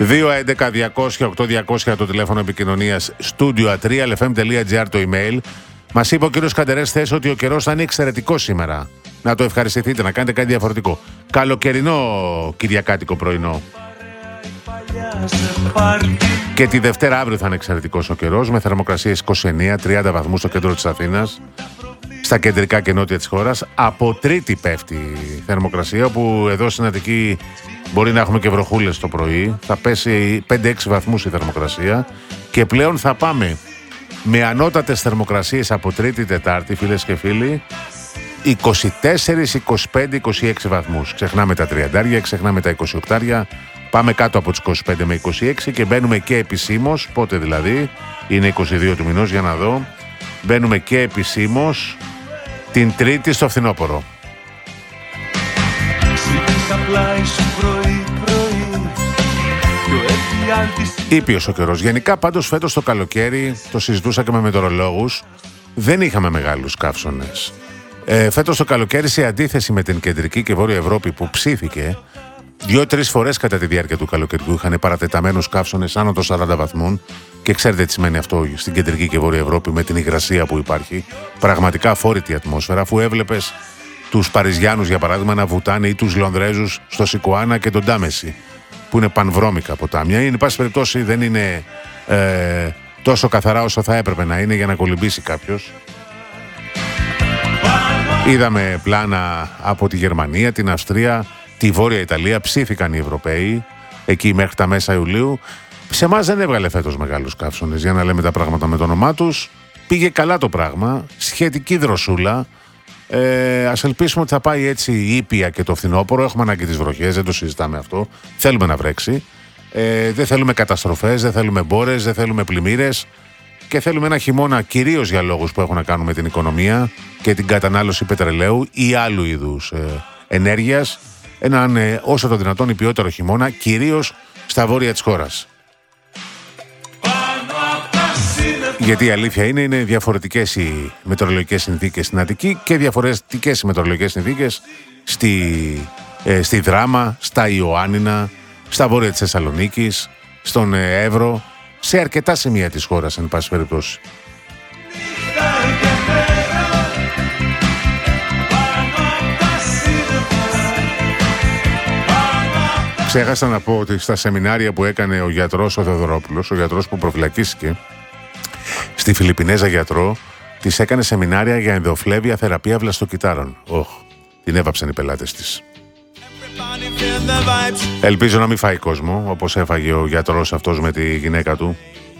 211-200-8200 το τηλέφωνο επικοινωνίας, studio@realfm.gr το email. Μας είπε ο κύριος Καντερές χθες ότι ο καιρός θα είναι εξαιρετικός σήμερα. Να το ευχαριστηθείτε, να κάνετε κάτι διαφορετικό. Καλοκαιρινό κυριακάτικο πρωινό. Και τη Δευτέρα αύριο θα είναι εξαιρετικός ο καιρός, με θερμοκρασίες 29-30 βαθμούς στο κέντρο της Αθήνας, στα κεντρικά και νότια της χώρας. Από Τρίτη πέφτει η θερμοκρασία, όπου εδώ στην Αττική μπορεί να έχουμε και βροχούλες το πρωί. Θα πέσει 5-6 βαθμούς η θερμοκρασία και πλέον θα πάμε με ανώτατες θερμοκρασίες από Τρίτη Τετάρτη, φίλες και φίλοι, 24, 25, 26 βαθμούς. Ξεχνάμε τα 30, ξεχνάμε τα 28, πάμε κάτω από τις 25 με 26 και μπαίνουμε και επισήμως, πότε δηλαδή, είναι 22 του μηνός, για να δω, μπαίνουμε και επισήμως την Τρίτη στο φθινόπωρο. Ήπιος ο καιρός. Γενικά πάντως φέτος το καλοκαίρι, το συζητούσα και με μετεωρολόγους, δεν είχαμε μεγάλους καύσονες. Φέτος το καλοκαίρι, σε αντίθεση με την κεντρική και βόρεια Ευρώπη που ψήθηκε 2-3 φορές κατά τη διάρκεια του καλοκαιριού, είχαν παρατεταμένους καύσονες άνω των 40 βαθμών, και ξέρετε τι σημαίνει αυτό στην κεντρική και βόρεια Ευρώπη με την υγρασία που υπάρχει. Πραγματικά αφόρητη ατμόσφαιρα, αφού έβλεπες τους Παριζιάνους για παράδειγμα να βουτάνε, ή τους Λονδρέζους στο Σικουάνα και τον Τάμεση, που είναι πανβρώμικα ποτάμια. Εν πάση περιπτώσει δεν είναι τόσο καθαρά όσο θα έπρεπε να είναι για να κολυμπήσει κάποιος. Είδαμε πλάνα από τη Γερμανία, την Αυστρία, τη Βόρεια Ιταλία, ψήθηκαν οι Ευρωπαίοι εκεί μέχρι τα μέσα Ιουλίου. Σε εμάς δεν έβγαλε φέτος μεγάλους καύσονες, για να λέμε τα πράγματα με το όνομά τους. Πήγε καλά το πράγμα, σχετική δροσούλα. Ας ελπίσουμε ότι θα πάει έτσι ήπια και το φθινόπωρο. Έχουμε ανάγκη τις βροχές, δεν το συζητάμε αυτό. Θέλουμε να βρέξει. Δεν θέλουμε καταστροφές, δεν θέλουμε μπόρες, δεν θέλουμε πλημμύρες. Και θέλουμε ένα χειμώνα κυρίως για λόγους που έχουν να κάνουν με την οικονομία και την κατανάλωση πετρελαίου ή άλλου είδους ενέργειας. Έναν όσο το δυνατόν υπιότερο χειμώνα, κυρίως στα βόρεια της χώρας. Γιατί η αλήθεια είναι διαφορετικές οι μετεωρολογικές συνθήκες στην Αττική και διαφορετικές οι μετεωρολογικές συνθήκες στη Δράμα, στα Ιωάννινα, στα βόρεια της Θεσσαλονίκης, στον Εύρο, σε αρκετά σημεία της χώρας, εν πάση περιπτώσει. Ξέχασα να πω ότι στα σεμινάρια που έκανε ο γιατρός ο Θεοδωρόπουλος, ο γιατρός που προφυλακίστηκε στη Φιλιππινέζα γιατρό, της έκανε σεμινάρια για ενδοφλέβεια θεραπεία βλαστοκυτάρων. Την έβαψαν οι πελάτες της. Ελπίζω να μην φάει κόσμο, όπως έφαγε ο γιατρός αυτός με τη γυναίκα του.